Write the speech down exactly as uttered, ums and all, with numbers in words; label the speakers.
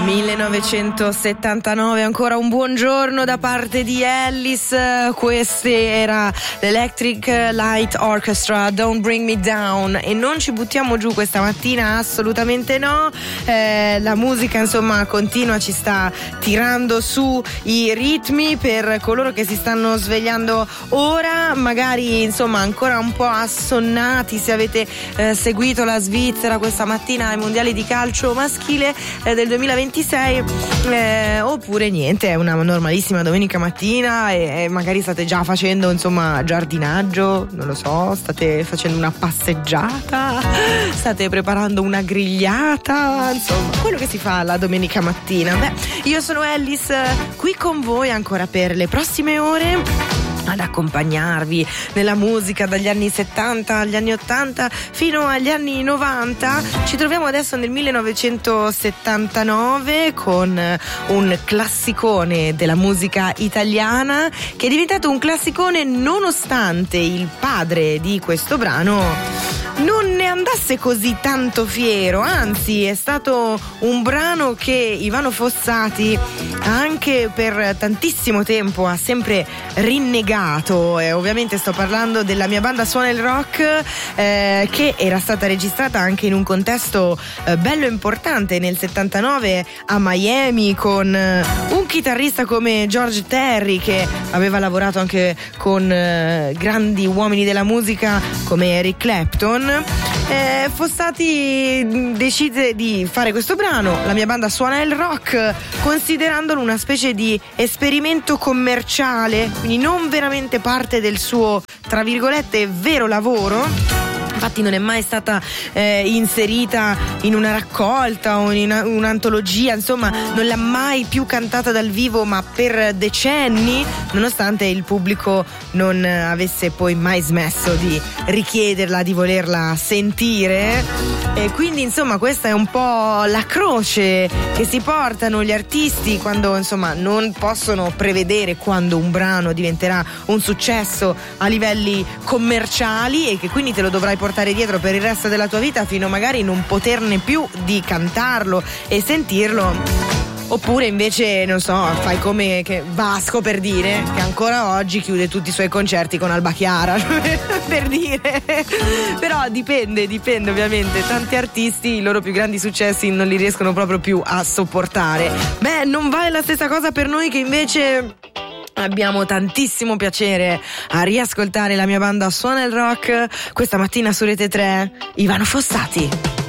Speaker 1: millenovecentosettantanove, ancora un buongiorno da parte di Ellis. Questa era l'Electric Light Orchestra, Don't Bring Me Down. E non ci buttiamo giù questa mattina, assolutamente no. Eh, la musica insomma continua, ci sta tirando su i ritmi. Per coloro che si stanno svegliando ora, magari insomma ancora un po' assonnati, se avete eh, seguito la Svizzera questa mattina ai mondiali di calcio maschile eh, del duemilaventisei, eh, oppure niente, è una normalissima domenica mattina e, e magari state già facendo insomma giardinaggio, non lo so, state facendo una passeggiata, state preparando una grigliata, insomma quello che si fa la domenica mattina. Beh, io sono Ellis, qui con voi ancora per le prossime ore ad accompagnarvi nella musica dagli anni settanta agli anni ottanta fino agli anni novanta. Ci troviamo adesso nel millenovecentosettantanove con un classicone della musica italiana che è diventato un classicone nonostante il padre di questo brano non ne andasse così tanto fiero, anzi è stato un brano che Ivano Fossati anche per tantissimo tempo ha sempre rinnegato. E ovviamente sto parlando della Mia banda suona il rock, eh, che era stata registrata anche in un contesto eh, bello importante nel settantanove a Miami con eh, un chitarrista come George Terry, che aveva lavorato anche con eh, grandi uomini della musica come Eric Clapton. Eh, Fossati decide di fare questo brano, La mia banda suona il rock, considerandolo una specie di esperimento commerciale, quindi non veramente parte del suo, tra virgolette, vero lavoro. Infatti non è mai stata eh, inserita in una raccolta o in una, un'antologia, insomma non l'ha mai più cantata dal vivo, ma per decenni, nonostante il pubblico non avesse poi mai smesso di richiederla, di volerla sentire. E quindi insomma questa è un po' la croce che si portano gli artisti quando insomma non possono prevedere quando un brano diventerà un successo a livelli commerciali, e che quindi te lo dovrai portare dietro per il resto della tua vita fino magari a non poterne più di cantarlo e sentirlo. Oppure invece, non so, fai come che Vasco, per dire, che ancora oggi chiude tutti i suoi concerti con Alba Chiara, per dire. Però dipende, dipende ovviamente. Tanti artisti i loro più grandi successi non li riescono proprio più a sopportare. Beh, non vale la stessa cosa per noi che invece abbiamo tantissimo piacere a riascoltare La mia banda suona il rock questa mattina su Rete tre. Ivano Fossati.